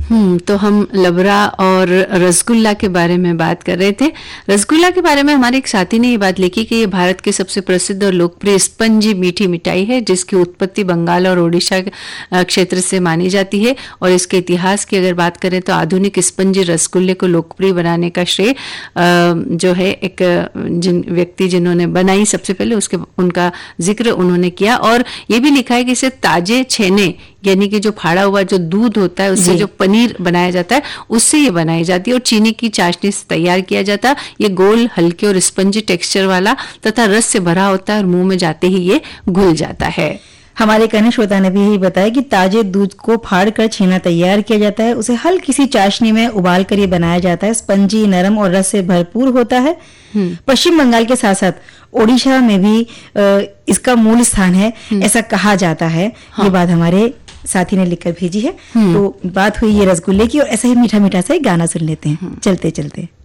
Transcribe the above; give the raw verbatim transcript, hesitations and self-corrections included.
हम्म तो हम लबरा और रसगुल्ला के बारे में बात कर रहे थे। रसगुल्ला के बारे में हमारे एक साथी ने ये बात लिखी कि ये भारत की सबसे प्रसिद्ध और लोकप्रिय स्पंजी मीठी मिठाई है, जिसकी उत्पत्ति बंगाल और ओडिशा क्षेत्र से मानी जाती है। और इसके इतिहास की अगर बात करें तो आधुनिक स्पंजी रसगुल्ले को लोकप्रिय बनाने का श्रेय जो है एक जिन व्यक्ति जिन्होंने बनाई सबसे पहले उसके उनका जिक्र उन्होंने किया। और ये भी लिखा है कि इसे ताजे छेने यानी कि जो फाड़ा हुआ जो दूध होता है उससे जो पनीर बनाया जाता है उससे ये बनाई जाती है और चीनी की चाशनी से तैयार किया जाता है। ये गोल, हल्के और स्पंजी टेक्सचर वाला तथा रस से भरा होता है और मुंह में जाते ही ये घुल जाता है। हमारे कन्या श्रोता ने भी यही बताया कि ताजे दूध को फाड़कर छेना तैयार किया जाता है, उसे हल्की सी चाशनी में उबाल कर ये बनाया जाता है। स्पंजी, नरम और रस से भरपूर होता है। पश्चिम बंगाल के साथ साथ ओडिशा में भी इसका मूल स्थान है, ऐसा कहा जाता है। हाँ। ये बात हमारे साथी ने लिखकर भेजी है। तो बात हुई ये रसगुल्ले की और ऐसा ही मीठा मीठा सा एक गाना सुन लेते हैं चलते चलते।